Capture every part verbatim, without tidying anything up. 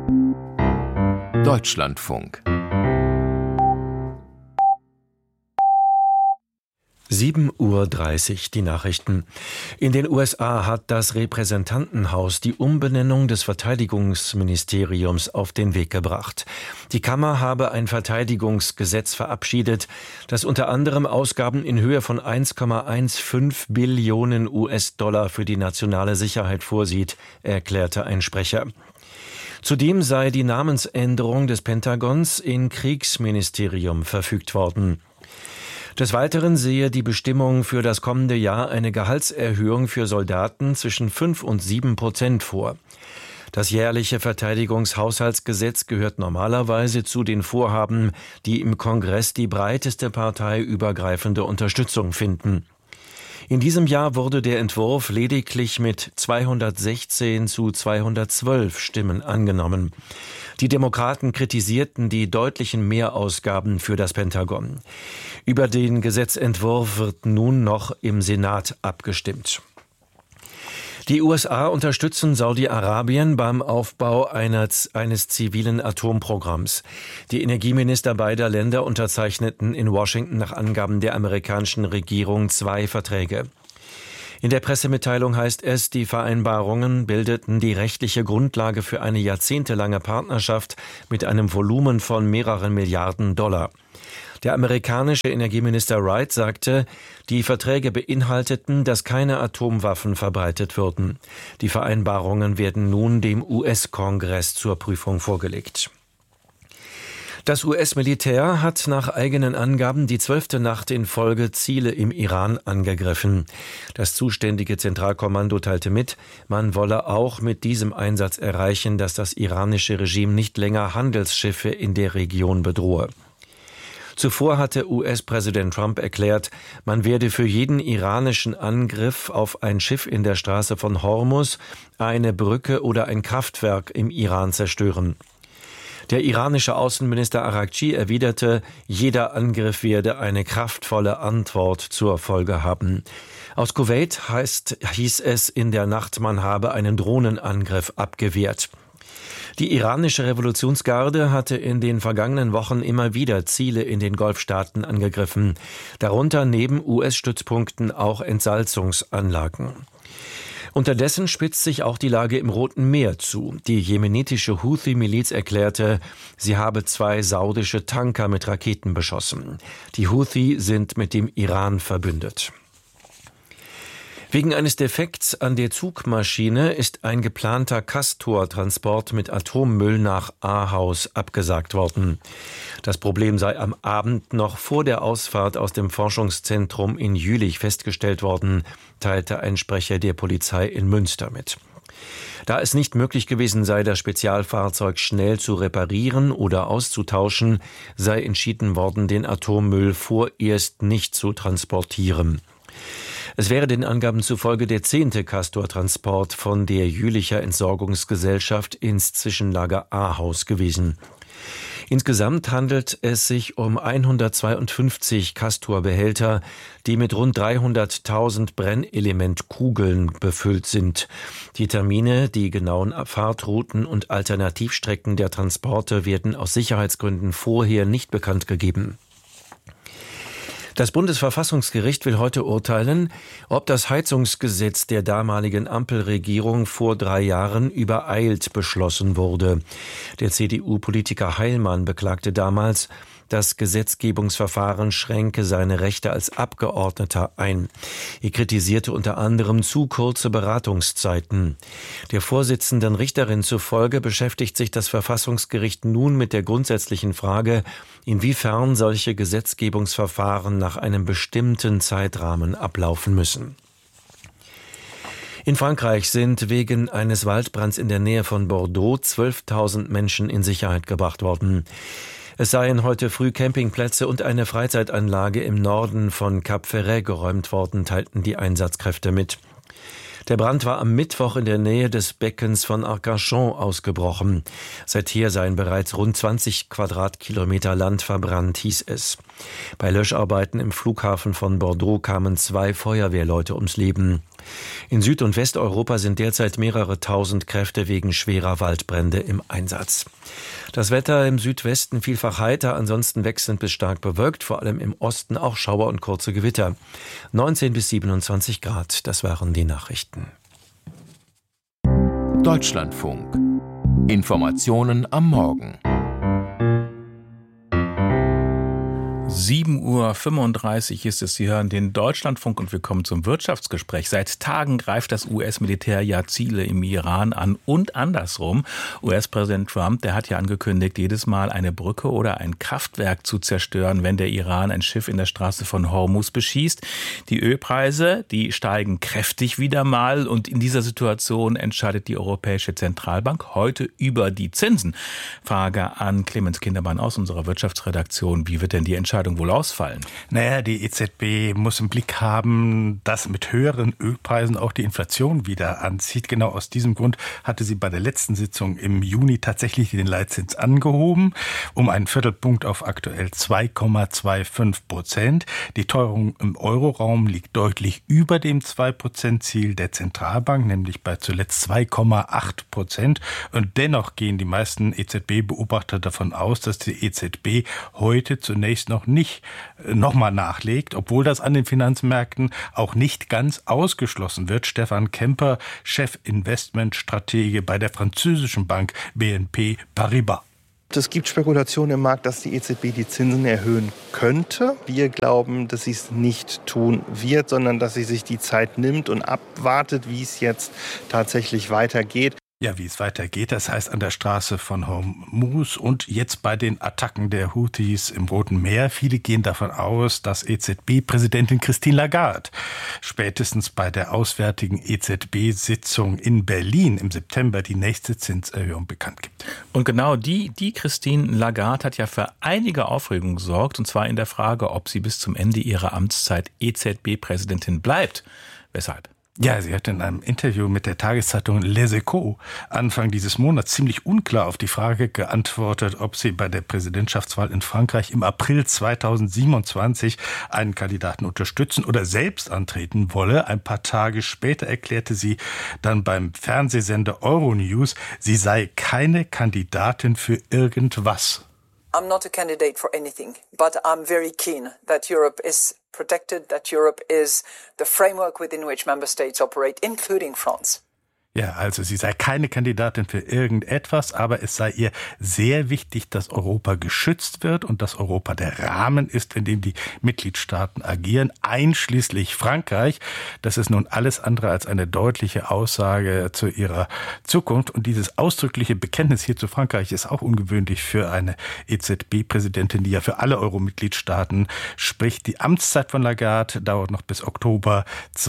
Deutschlandfunk. sieben Uhr dreißig, die Nachrichten. In den U S A hat das Repräsentantenhaus die Umbenennung des Verteidigungsministeriums auf den Weg gebracht. Die Kammer habe ein Verteidigungsgesetz verabschiedet, das unter anderem Ausgaben in Höhe von eins Komma fünfzehn Billionen U S-Dollar für die nationale Sicherheit vorsieht, erklärte ein Sprecher. Zudem sei die Namensänderung des Pentagons in Kriegsministerium verfügt worden. Des Weiteren sehe die Bestimmung für das kommende Jahr eine Gehaltserhöhung für Soldaten zwischen fünf und sieben Prozent vor. Das jährliche Verteidigungshaushaltsgesetz gehört normalerweise zu den Vorhaben, die im Kongress die breiteste parteiübergreifende Unterstützung finden. In diesem Jahr wurde der Entwurf lediglich mit zweihundertsechzehn zu zweihundertzwölf Stimmen angenommen. Die Demokraten kritisierten die deutlichen Mehrausgaben für das Pentagon. Über den Gesetzentwurf wird nun noch im Senat abgestimmt. Die U S A unterstützen Saudi-Arabien beim Aufbau eines, eines zivilen Atomprogramms. Die Energieminister beider Länder unterzeichneten in Washington nach Angaben der amerikanischen Regierung zwei Verträge. In der Pressemitteilung heißt es, die Vereinbarungen bildeten die rechtliche Grundlage für eine jahrzehntelange Partnerschaft mit einem Volumen von mehreren Milliarden Dollar. Der amerikanische Energieminister Wright sagte, die Verträge beinhalteten, dass keine Atomwaffen verbreitet würden. Die Vereinbarungen werden nun dem U S-Kongress zur Prüfung vorgelegt. Das U S-Militär hat nach eigenen Angaben die zwölfte Nacht in Folge Ziele im Iran angegriffen. Das zuständige Zentralkommando teilte mit, man wolle auch mit diesem Einsatz erreichen, dass das iranische Regime nicht länger Handelsschiffe in der Region bedrohe. Zuvor hatte U S-Präsident Trump erklärt, man werde für jeden iranischen Angriff auf ein Schiff in der Straße von Hormuz eine Brücke oder ein Kraftwerk im Iran zerstören. Der iranische Außenminister Araghchi erwiderte, jeder Angriff werde eine kraftvolle Antwort zur Folge haben. Aus Kuwait heißt, hieß es in der Nacht, man habe einen Drohnenangriff abgewehrt. Die iranische Revolutionsgarde hatte in den vergangenen Wochen immer wieder Ziele in den Golfstaaten angegriffen, darunter neben U S-Stützpunkten auch Entsalzungsanlagen. Unterdessen spitzt sich auch die Lage im Roten Meer zu. Die jemenitische Houthi-Miliz erklärte, sie habe zwei saudische Tanker mit Raketen beschossen. Die Houthi sind mit dem Iran verbündet. Wegen eines Defekts an der Zugmaschine ist ein geplanter Castor-Transport mit Atommüll nach Ahaus abgesagt worden. Das Problem sei am Abend noch vor der Ausfahrt aus dem Forschungszentrum in Jülich festgestellt worden, teilte ein Sprecher der Polizei in Münster mit. Da es nicht möglich gewesen sei, das Spezialfahrzeug schnell zu reparieren oder auszutauschen, sei entschieden worden, den Atommüll vorerst nicht zu transportieren. Es wäre den Angaben zufolge der zehnte Castor-Transport von der Jülicher Entsorgungsgesellschaft ins Zwischenlager Ahaus gewesen. Insgesamt handelt es sich um hundertzweiundfünfzig Castor-Behälter, die mit rund dreihunderttausend Brennelementkugeln befüllt sind. Die Termine, die genauen Fahrtrouten und Alternativstrecken der Transporte werden aus Sicherheitsgründen vorher nicht bekannt gegeben. Das Bundesverfassungsgericht will heute urteilen, ob das Heizungsgesetz der damaligen Ampelregierung vor drei Jahren übereilt beschlossen wurde. Der C D U-Politiker Heilmann beklagte damals, das Gesetzgebungsverfahren schränke seine Rechte als Abgeordneter ein. Er kritisierte unter anderem zu kurze Beratungszeiten. Der Vorsitzenden Richterin zufolge beschäftigt sich das Verfassungsgericht nun mit der grundsätzlichen Frage, inwiefern solche Gesetzgebungsverfahren nach einem bestimmten Zeitrahmen ablaufen müssen. In Frankreich sind wegen eines Waldbrands in der Nähe von Bordeaux zwölftausend Menschen in Sicherheit gebracht worden. Es seien heute früh Campingplätze und eine Freizeitanlage im Norden von Cap Ferret geräumt worden, teilten die Einsatzkräfte mit. Der Brand war am Mittwoch in der Nähe des Beckens von Arcachon ausgebrochen. Seither seien bereits rund zwanzig Quadratkilometer Land verbrannt, hieß es. Bei Löscharbeiten im Flughafen von Bordeaux kamen zwei Feuerwehrleute ums Leben. In Süd- und Westeuropa sind derzeit mehrere tausend Kräfte wegen schwerer Waldbrände im Einsatz. Das Wetter im Südwesten vielfach heiter, ansonsten wechselnd bis stark bewölkt, vor allem im Osten auch Schauer und kurze Gewitter. neunzehn bis siebenundzwanzig Grad, das waren die Nachrichten. Deutschlandfunk. Informationen am Morgen. sieben Uhr fünfunddreißig ist es. Sie hören den Deutschlandfunk und wir kommen zum Wirtschaftsgespräch. Seit Tagen greift das U S-Militär ja Ziele im Iran an und andersrum. U S-Präsident Trump, der hat ja angekündigt, jedes Mal eine Brücke oder ein Kraftwerk zu zerstören, wenn der Iran ein Schiff in der Straße von Hormuz beschießt. Die Ölpreise, die steigen kräftig wieder mal und in dieser Situation entscheidet die Europäische Zentralbank heute über die Zinsen. Frage an Clemens Kindermann aus unserer Wirtschaftsredaktion. Wie wird denn die Entscheidung wohl ausfallen? Naja, die E Z B muss im Blick haben, dass mit höheren Ölpreisen auch die Inflation wieder anzieht. Genau aus diesem Grund hatte sie bei der letzten Sitzung im Juni tatsächlich den Leitzins angehoben, um einen Viertelpunkt auf aktuell zwei Komma fünfundzwanzig Prozent. Die Teuerung im Euroraum liegt deutlich über dem zwei Prozent Ziel der Zentralbank, nämlich bei zuletzt zwei Komma acht Prozent. Und dennoch gehen die meisten E Z B-Beobachter davon aus, dass die E Z B heute zunächst noch nicht nochmal nachlegt, obwohl das an den Finanzmärkten auch nicht ganz ausgeschlossen wird. Stefan Kemper, Chef-Investmentstratege bei der französischen Bank B N P Paribas. Es gibt Spekulationen im Markt, dass die E Z B die Zinsen erhöhen könnte. Wir glauben, dass sie es nicht tun wird, sondern dass sie sich die Zeit nimmt und abwartet, wie es jetzt tatsächlich weitergeht. Ja, wie es weitergeht, das heißt an der Straße von Hormuz und jetzt bei den Attacken der Houthis im Roten Meer. Viele gehen davon aus, dass E Z B-Präsidentin Christine Lagarde spätestens bei der auswärtigen E Z B-Sitzung in Berlin im September die nächste Zinserhöhung bekannt gibt. Und genau die, die Christine Lagarde hat ja für einige Aufregung gesorgt, und zwar in der Frage, ob sie bis zum Ende ihrer Amtszeit E Z B-Präsidentin bleibt. Weshalb? Ja, sie hat in einem Interview mit der Tageszeitung Les Echos Anfang dieses Monats ziemlich unklar auf die Frage geantwortet, ob sie bei der Präsidentschaftswahl in Frankreich im April zweitausendsiebenundzwanzig einen Kandidaten unterstützen oder selbst antreten wolle. Ein paar Tage später erklärte sie dann beim Fernsehsender Euronews, sie sei keine Kandidatin für irgendwas. I'm not a candidate for anything, but I'm very keen that Europe is protected, that Europe is the framework within which member states operate, including France. Ja, also sie sei keine Kandidatin für irgendetwas, aber es sei ihr sehr wichtig, dass Europa geschützt wird und dass Europa der Rahmen ist, in dem die Mitgliedstaaten agieren, einschließlich Frankreich. Das ist nun alles andere als eine deutliche Aussage zu ihrer Zukunft. Und dieses ausdrückliche Bekenntnis hier zu Frankreich ist auch ungewöhnlich für eine E Z B-Präsidentin, die ja für alle Euro-Mitgliedstaaten spricht. Die Amtszeit von Lagarde dauert noch bis Oktober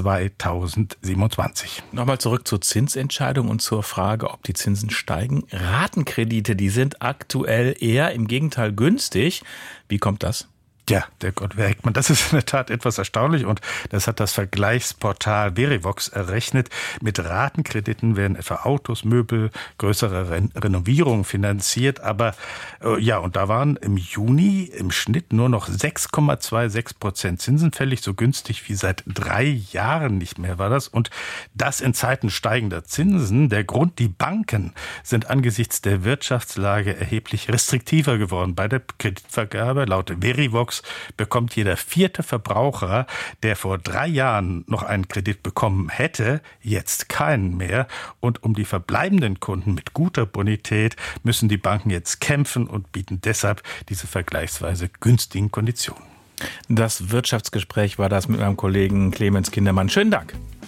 zweitausendsiebenundzwanzig. Nochmal zurück zur Zinsentscheidung und zur Frage, ob die Zinsen steigen. Ratenkredite, die sind aktuell eher im Gegenteil günstig. Wie kommt das? Ja, der Gott Werkmann, das ist in der Tat etwas erstaunlich und das hat das Vergleichsportal Verivox errechnet. Mit Ratenkrediten werden etwa Autos, Möbel, größere Ren- Renovierungen finanziert, aber äh, ja, und da waren im Juni im Schnitt nur noch sechs Komma sechsundzwanzig Prozent Zinsen fällig, so günstig wie seit drei Jahren nicht mehr war das und das in Zeiten steigender Zinsen. Der Grund, die Banken sind angesichts der Wirtschaftslage erheblich restriktiver geworden bei der Kreditvergabe. Laut Verivox bekommt jeder vierte Verbraucher, der vor drei Jahren noch einen Kredit bekommen hätte, jetzt keinen mehr. Und um die verbleibenden Kunden mit guter Bonität müssen die Banken jetzt kämpfen und bieten deshalb diese vergleichsweise günstigen Konditionen. Das Wirtschaftsgespräch war das mit meinem Kollegen Clemens Kindermann. Schönen Dank.